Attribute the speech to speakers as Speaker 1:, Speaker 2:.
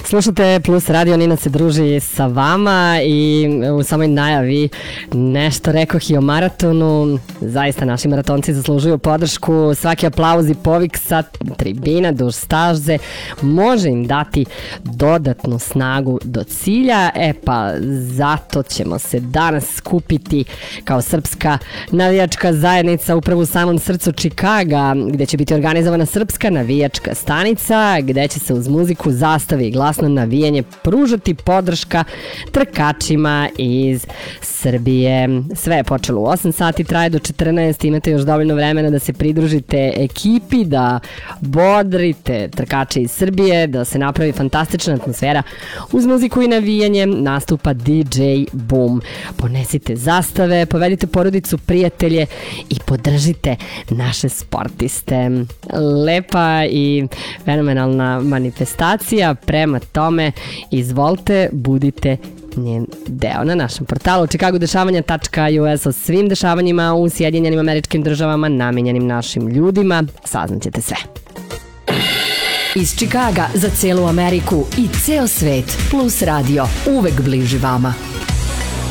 Speaker 1: Slušate Plus Radio, Nina se druži sa vama i u samoj najavi nešto rekoh i o maratonu. Zaista naši maratonci zaslužuju podršku. Svaki aplauz i povik sa tribina duž staze može im dati dodatnu snagu do cilja. Pa zato ćemo se danas skupiti kao srpska navijačka zajednica upravo u samom srcu Čikaga, gde će biti organizovana srpska navijačka stanica, gde će se uz muziku, zastave i glasno navijanje pružati podrška trkačima iz Srbije. Sve je počelo u 8 sati, traje do 14, imate još dovoljno vremena da se pridružite ekipi, da bodrite trkače iz Srbije, da se napravi fantastična atmosfera uz muziku i navijanje. Nastupa DJ Boom. Ponesite zastave, povedite porodicu, prijatelje i podržite naše sportiste. Lepa i fenomenalna manifestacija, prema tome izvolite, budite njen deo. Na našem portalu chicagodešavanja.us o svim dešavanjima u Sjedinjenim Američkim Državama namenjenim našim ljudima saznaćete sve.
Speaker 2: Iz Čikaga za celu Ameriku i ceo svet, Plus Radio, uvek bliži vama.